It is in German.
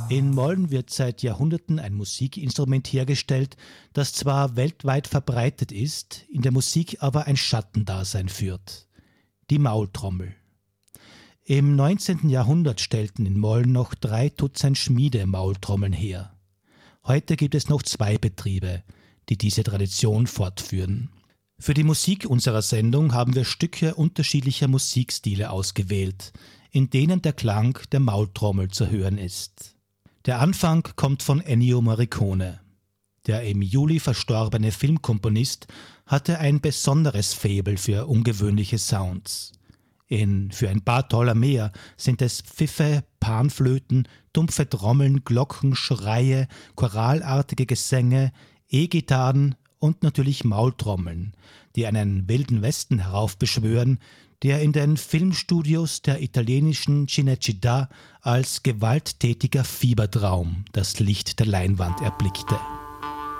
In Molln wird seit Jahrhunderten ein Musikinstrument hergestellt, das zwar weltweit verbreitet ist, in der Musik aber ein Schattendasein führt: die Maultrommel. Im 19. Jahrhundert stellten in Molln noch 3 Dutzend Schmiede Maultrommeln her. Heute gibt es noch 2 Betriebe, die diese Tradition fortführen. Für die Musik unserer Sendung haben wir Stücke unterschiedlicher Musikstile ausgewählt, in denen der Klang der Maultrommel zu hören ist. Der Anfang kommt von Ennio Morricone. Der im Juli verstorbene Filmkomponist hatte ein besonderes Faible für ungewöhnliche Sounds. In Für ein paar Dollar mehr sind es Pfiffe, Panflöten, dumpfe Trommeln, Glocken, Schreie, choralartige Gesänge, E-Gitarren und natürlich Maultrommeln, die einen wilden Westen heraufbeschwören, der in den Filmstudios der italienischen Cinecittà als gewalttätiger Fiebertraum das Licht der Leinwand erblickte.